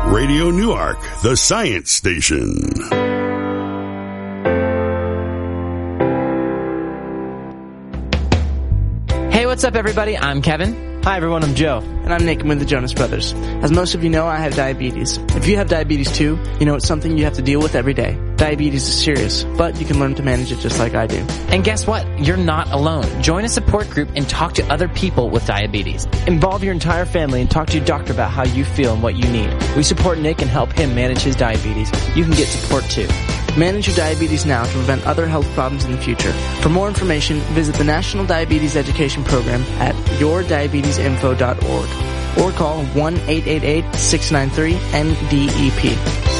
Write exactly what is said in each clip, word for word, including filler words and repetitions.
Radio Newark, the science station. Hey, what's up, everybody? I'm Kevin. Hi, everyone. I'm Joe. And I'm Nick. I'm with the Jonas Brothers. As most of you know, I have diabetes. If you have diabetes too, you know it's something you have to deal with every day. Diabetes is serious, but you can learn to manage it just like I do. And guess what? You're not alone. Join a support group and talk to other people with diabetes. Involve your entire family and talk to your doctor about how you feel and what you need. We support Nick and help him manage his diabetes. You can get support too. Manage your diabetes now to prevent other health problems in the future. For more information, visit the National Diabetes Education Program at your diabetes info dot org or call one eight eight eight, six nine three, N D E P.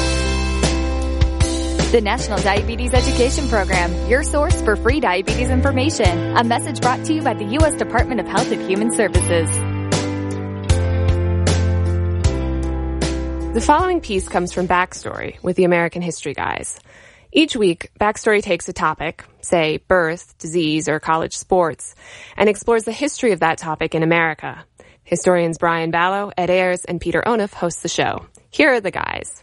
The National Diabetes Education Program, your source for free diabetes information. A message brought to you by the U S Department of Health and Human Services. The following piece comes from Backstory with the American History Guys. Each week, Backstory takes a topic, say birth, disease, or college sports, and explores the history of that topic in America. Historians Brian Ballo, Ed Ayers, and Peter Onuf host the show. Here are the guys.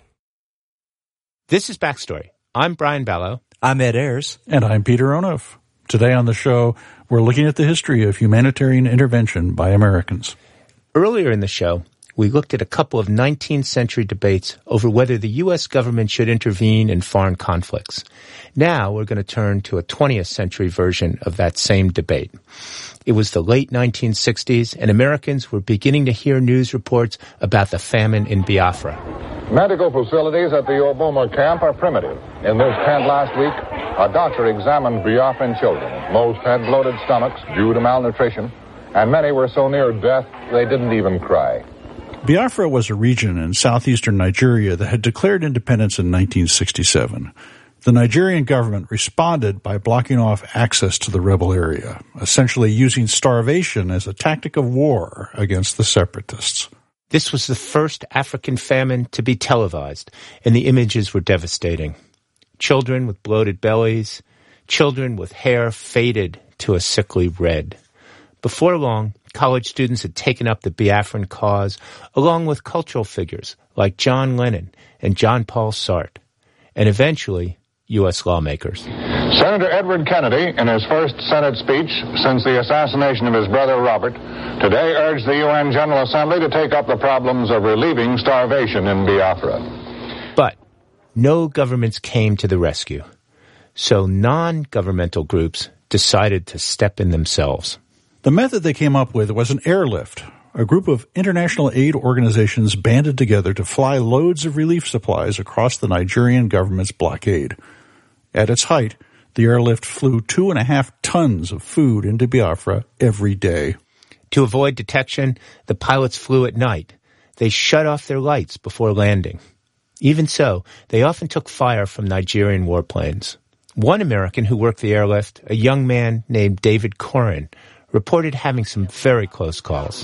This is Backstory. I'm Brian Ballo. I'm Ed Ayers. And I'm Peter Onuf. Today on the show, we're looking at the history of humanitarian intervention by Americans. Earlier in the show, we looked at a couple of nineteenth century debates over whether the U S government should intervene in foreign conflicts. Now we're going to turn to a twentieth century version of that same debate. It was the late nineteen sixties, and Americans were beginning to hear news reports about the famine in Biafra. Medical facilities at the Oboma camp are primitive. In this tent last week, a doctor examined Biafran children. Most had bloated stomachs due to malnutrition, and many were so near death they didn't even cry. Biafra was a region in southeastern Nigeria that had declared independence in nineteen sixty-seven. The Nigerian government responded by blocking off access to the rebel area, essentially using starvation as a tactic of war against the separatists. This was the first African famine to be televised, and the images were devastating. Children with bloated bellies, children with hair faded to a sickly red. Before long, college students had taken up the Biafran cause, along with cultural figures like John Lennon and John Paul Sartre, and eventually U S lawmakers. Senator Edward Kennedy, in his first Senate speech since the assassination of his brother Robert, today urged the U N General Assembly to take up the problems of relieving starvation in Biafra. But no governments came to the rescue, so non-governmental groups decided to step in themselves. The method they came up with was an airlift. A group of international aid organizations banded together to fly loads of relief supplies across the Nigerian government's blockade. At its height, the airlift flew two and a half tons of food into Biafra every day. To avoid detection, the pilots flew at night. They shut off their lights before landing. Even so, they often took fire from Nigerian warplanes. One American who worked the airlift, a young man named David Corin, reported having some very close calls.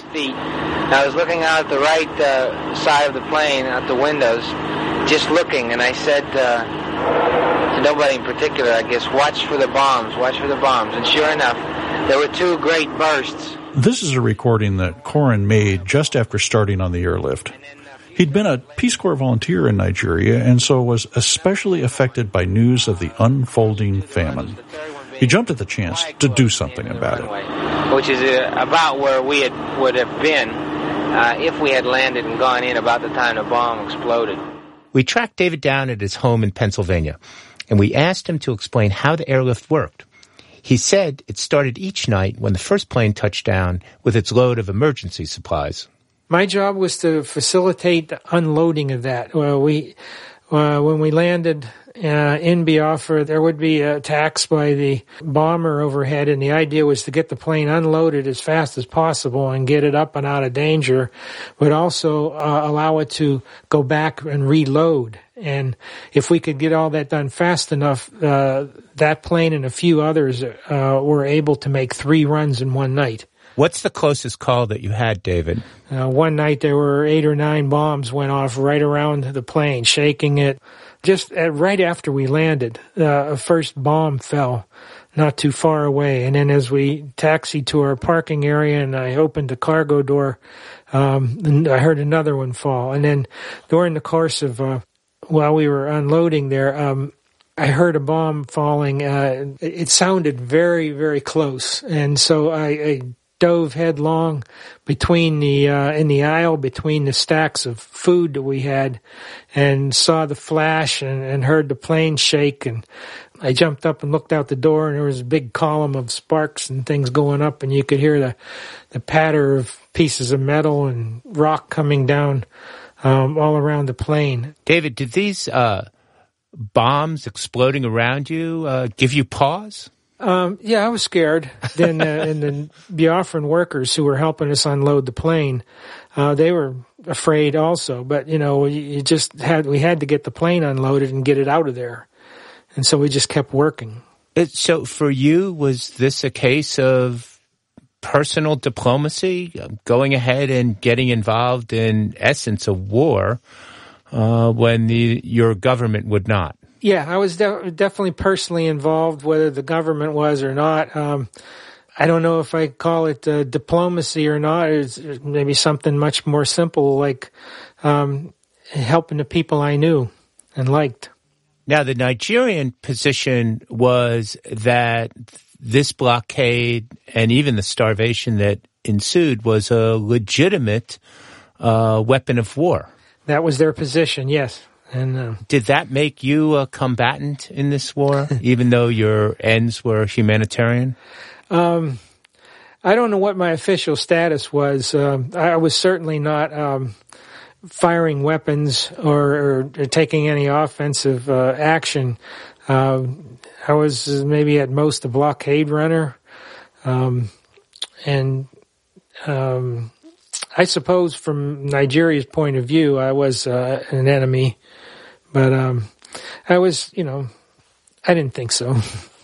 I was looking out at the right uh, side of the plane, out the windows, just looking, and I said uh, to nobody in particular, I guess, watch for the bombs, watch for the bombs. And sure enough, there were two great bursts. This is a recording that Corin made just after starting on the airlift. He'd been a Peace Corps volunteer in Nigeria and so was especially affected by news of the unfolding famine. He jumped at the chance to do something about it. Which is uh, about where we had, would have been uh, if we had landed and gone in about the time the bomb exploded. We tracked David down at his home in Pennsylvania, and we asked him to explain how the airlift worked. He said it started each night when the first plane touched down with its load of emergency supplies. My job was to facilitate the unloading of that. Well, we, uh, when we landed uh, in Biafra, there would be attacks by the bomber overhead, and the idea was to get the plane unloaded as fast as possible and get it up and out of danger, but also uh, allow it to go back and reload. And if we could get all that done fast enough, uh, that plane and a few others uh, were able to make three runs in one night. What's the closest call that you had, David? Uh, one night there were eight or nine bombs went off right around the plane, shaking it. Just at, right after we landed, uh, a first bomb fell not too far away. And then as we taxied to our parking area and I opened the cargo door, um, and I heard another one fall. And then during the course of, uh, while we were unloading there, um, I heard a bomb falling. Uh, it sounded very, very close. And so I, I dove headlong between the, uh, in the aisle between the stacks of food that we had and saw the flash and, and heard the plane shake. And I jumped up and looked out the door and there was a big column of sparks and things going up and you could hear the, the patter of pieces of metal and rock coming down, um, all around the plane. David, did these, uh, bombs exploding around you uh, give you pause? Um, yeah, I was scared. Then, uh, and the Biafran workers who were helping us unload the plane, uh, they were afraid also. But you know, you just had we had to get the plane unloaded and get it out of there, and so we just kept working. It, so, for you, was this a case of personal diplomacy, going ahead and getting involved in essence a war? Uh, when the, your government would not. Yeah, I was de- definitely personally involved, whether the government was or not. Um, I don't know if I call it uh, diplomacy or not. It's maybe something much more simple, like um, helping the people I knew and liked. Now, the Nigerian position was that this blockade and even the starvation that ensued was a legitimate uh, weapon of war. That was their position, yes. And uh, did that make you a combatant in this war, even though your ends were humanitarian? Um, I don't know what my official status was. Uh, I was certainly not um, firing weapons or, or taking any offensive uh, action. Uh, I was maybe at most a blockade runner, um, and. Um, I suppose from Nigeria's point of view, I was uh, an enemy, but um, I was, you know, I didn't think so.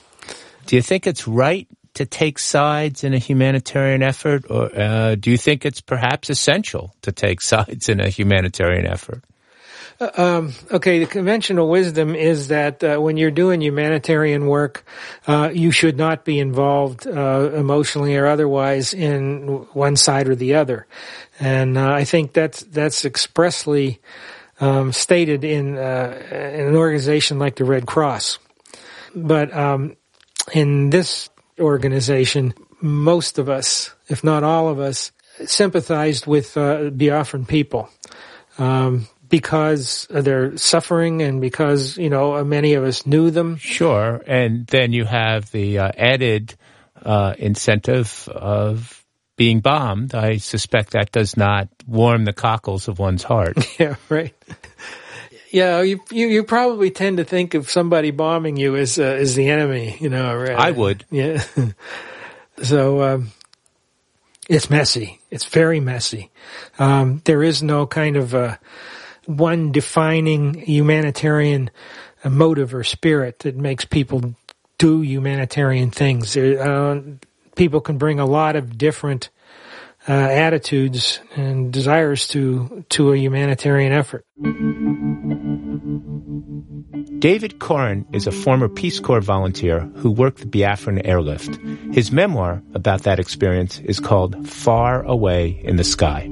Do you think it's right to take sides in a humanitarian effort, or uh, do you think it's perhaps essential to take sides in a humanitarian effort? Uh, um, okay, the conventional wisdom is that uh, when you're doing humanitarian work, uh, you should not be involved uh, emotionally or otherwise in one side or the other. And uh, I think that's that's expressly um, stated in, uh, in an organization like the Red Cross. But um, in this organization, most of us, if not all of us, sympathized with uh, Biafran people. Um, Because of their suffering and because, you know, many of us knew them. Sure. And then you have the uh, added uh, incentive of being bombed. I suspect that does not warm the cockles of one's heart. Yeah, right. Yeah, you, you you probably tend to think of somebody bombing you as uh, as the enemy, you know. Right? I would. Yeah. So um, it's messy. It's very messy. Um, there is no kind of uh, one defining humanitarian uh, motive or spirit that makes people do humanitarian things. Uh, people can bring a lot of different uh, attitudes and desires to to a humanitarian effort. David Coren is a former Peace Corps volunteer who worked the Biafran airlift. His memoir about that experience is called Far Away in the Sky.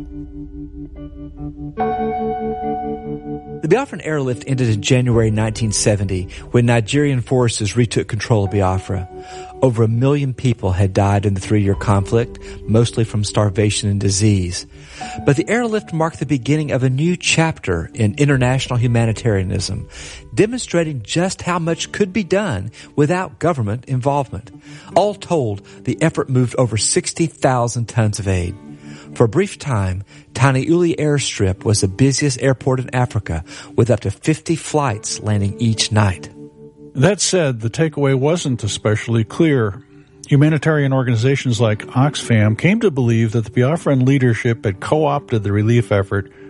The Biafran airlift ended in January nineteen seventy when Nigerian forces retook control of Biafra. Over a million people had died in the three-year conflict, mostly from starvation and disease. But the airlift marked the beginning of a new chapter in international humanitarianism, demonstrating just how much could be done without government involvement. All told, the effort moved over sixty thousand tons of aid. For a brief time, Tani Uli Airstrip was the busiest airport in Africa, with up to fifty flights landing each night. That said, the takeaway wasn't especially clear. Humanitarian organizations like Oxfam came to believe that the Biafran leadership had co-opted the relief effort